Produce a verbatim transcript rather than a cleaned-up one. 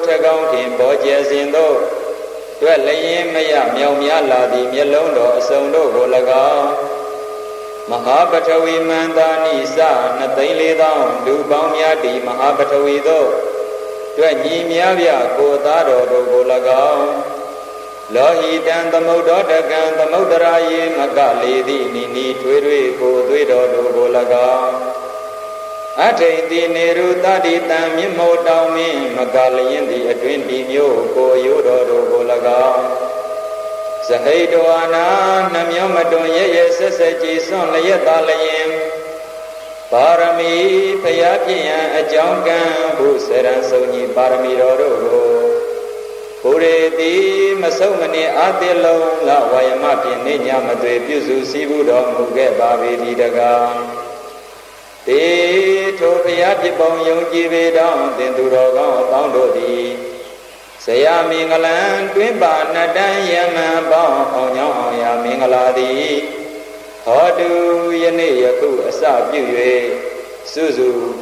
ထကောင်းခင်ဘောကျဲစဉ်သို့တွက်လျင်မရမြောင်များလာသည်မျက်လုံးတော်အစုံတို့ကို၎င်းမဟာပထဝီမန္တာနိစနှစ်သိန်းလေးသောင်းလူပေါင်းများတီမဟာပထဝီသို့တွက်ညီများပြကိုသားတော်တို့ကို၎င်းလောဟိတံသမုဒ္ဒောတကံသမုဒ္ဒရာယေမကလေသည်နိနိထွေထွေကိုသွေးတော်တို့ကို၎င်းအထိန်တိနေရုတတိတံမြင့်မို့တောင်းမင်းမကလျင်သည်အတွင်ဒီမျိုးကိုရိုးတော်တို့ကို၎င်းဇဟိတောအနာနှမျောမတွန်ရဲ့ရဲ့ဆက်ဆက်ကြည်စွန့်လျက်သာလျင်ပါရမီဖျားဖြစ်ရန်အကြောင်းကံဘုဆရံစုံကြီးပါရမီတော်တို့ကိုဘုရေတိမဆုံးမနေအတိလုံးလဝါယမဖြင့်နေညမသွေပြုစုစည်းဘူးတော်မူခဲ့ပါပေသည်တကားတေထိုဖျားဖြစ်ပုံယုံကြည်ပေတောင်းသင်သူတော်ကောင်းအပေါင်းတို့သည်ဆရာမင်္ဂလံတွင်ပါနတန်ယမံပေါင်းအောင်ကြောင်းအောင်ရာမင်္ဂလာသည်ဟောတုယနေ့ယခုအစပြု၍စုစု